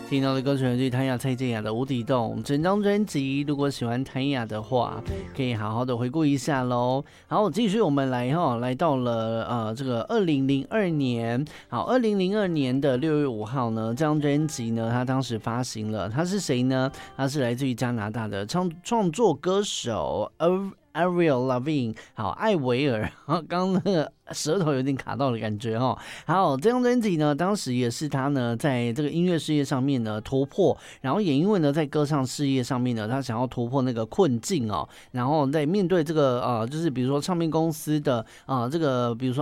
听到的歌曲来自谭雅蔡健雅的《无底洞》整张专辑，如果喜欢谭雅的话，可以好好的回顾一下喽。好，继续我们来到了这个2002年，好，2002年的6月5号呢，这张专辑呢，他当时发行了，他是谁呢？他是来自于加拿大的创作歌手Avril Lavigne， 好，艾维尔，刚刚那个舌头有点卡到的感觉哈。好，这张专辑呢，当时也是他呢在这个音乐事业上面呢突破，然后也因为呢在歌唱事业上面呢，他想要突破那个困境哦，然后在面对这个就是比如说唱片公司的这个比如说